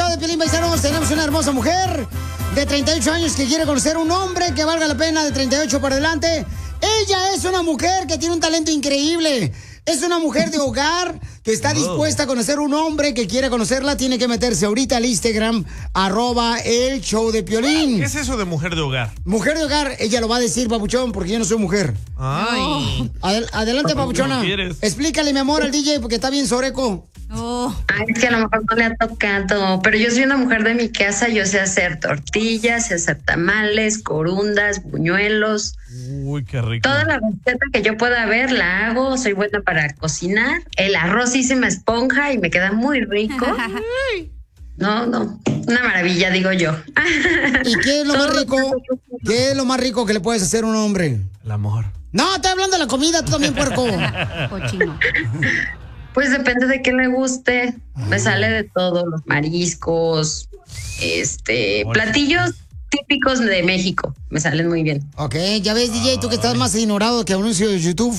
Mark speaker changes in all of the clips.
Speaker 1: de Piolín, paisanos, tenemos una hermosa mujer de 38 años que quiere conocer un hombre que valga la pena de 38 para adelante. Ella es una mujer que tiene un talento increíble. Es una mujer de hogar que está dispuesta a conocer un hombre que quiere conocerla. Tiene que meterse ahorita al Instagram, @el show de Piolín.
Speaker 2: ¿Qué es eso de mujer de hogar?
Speaker 1: Mujer de hogar, ella lo va a decir, papuchón, porque yo no soy mujer.
Speaker 2: Ay.
Speaker 1: Adelante, papuchona. Explícale, mi amor, al DJ, porque está bien soreco.
Speaker 3: Ay, es que a lo mejor no le ha tocado, pero yo soy una mujer de mi casa, yo sé hacer tortillas, sé hacer tamales, corundas, buñuelos.
Speaker 2: Uy, qué rico.
Speaker 3: Toda la receta que yo pueda ver la hago, soy buena para cocinar. El arroz sí se me esponja y me queda muy rico. No, una maravilla, digo yo.
Speaker 1: ¿Y qué es lo más rico? ¿Qué es lo más rico que le puedes hacer a un hombre?
Speaker 2: El amor.
Speaker 1: No, estoy hablando de la comida, tú también, puerco.
Speaker 4: Cochino.
Speaker 3: Pues depende de qué le guste. Me sale de todo, los mariscos, platillos típicos de México. Me salen muy bien.
Speaker 1: Ok, ya ves, DJ, tú que estás más ignorado que anuncio de YouTube.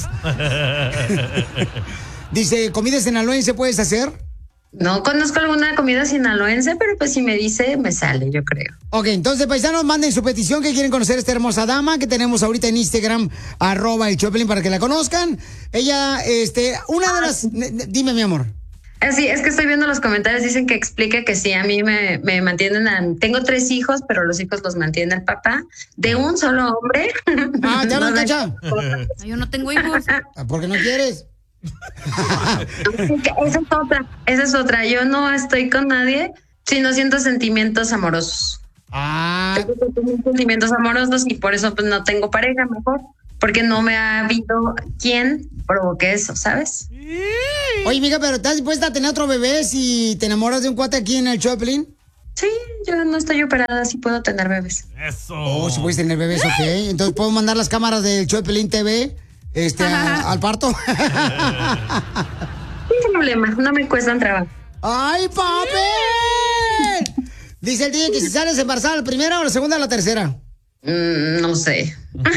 Speaker 1: Dice, ¿comida sinaloense puedes hacer?
Speaker 3: No conozco alguna comida sinaloense, pero pues si me dice, me sale, yo creo.
Speaker 1: Ok, entonces, paisanos, manden su petición que quieren conocer a esta hermosa dama que tenemos ahorita en Instagram, @el Choplin, para que la conozcan. Ella, una de las... Dime, mi amor.
Speaker 3: Sí, es que estoy viendo los comentarios, dicen que explica que sí, a mí me mantienen, tengo 3 hijos, pero los hijos los mantiene el papá, de un solo hombre.
Speaker 1: Ah, ¿te hablan, Cacha?
Speaker 4: Yo no tengo hijos.
Speaker 1: ¿Por qué no quieres?
Speaker 3: Esa es otra, yo no estoy con nadie, sino siento sentimientos amorosos. Tengo sentimientos amorosos y por eso pues no tengo pareja mejor, porque no me ha habido quien provoque eso, ¿sabes?
Speaker 1: Oye, amiga, pero ¿estás dispuesta a tener otro bebé si te enamoras de un cuate aquí en el Choplin?
Speaker 3: Sí, yo no estoy operada, sí puedo tener bebés.
Speaker 2: Eso.
Speaker 1: Oh, si puedes tener bebés, ok. Entonces puedo mandar las cámaras del Choplin TV al parto.
Speaker 3: Sin problema, no me cuestan trabajo.
Speaker 1: ¡Ay, papi! Dice el DJ que si sales embarazada, ¿la primera o la segunda o la tercera?
Speaker 3: No sé.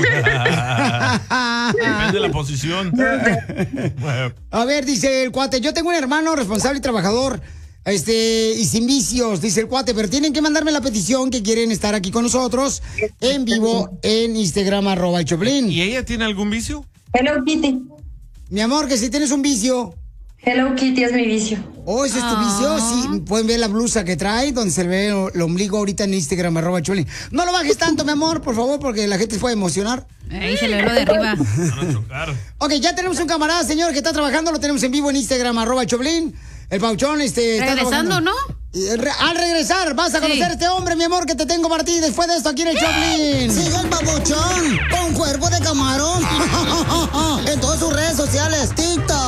Speaker 2: Depende de la posición.
Speaker 1: A ver, dice el cuate, yo tengo un hermano responsable y trabajador, y sin vicios, dice el cuate, pero tienen que mandarme la petición que quieren estar aquí con nosotros en vivo en Instagram, @el Choplin.
Speaker 2: ¿Y ella tiene algún vicio?
Speaker 3: Hello Kitty.
Speaker 1: Mi amor, que si tienes un vicio.
Speaker 3: Hello Kitty es mi vicio.
Speaker 1: Oh, ¿ese es tu vicio? Sí, pueden ver la blusa que trae, donde se ve el ombligo ahorita en Instagram, @el Choplin. No lo bajes tanto, mi amor, por favor, porque la gente se puede emocionar.
Speaker 4: Ahí se le ve lo de arriba.
Speaker 2: Van a chocar.
Speaker 1: Ok, ya tenemos un camarada, señor, que está trabajando, lo tenemos en vivo en Instagram, @el Choplin. El Pauchón, está
Speaker 4: regresando, ¿no?
Speaker 1: Al regresar, vas a conocer a este hombre, mi amor, que te tengo para ti después de esto aquí en el Choplin. Sigue el Papuchón con cuerpo de camarón en todas sus redes sociales, TikTok,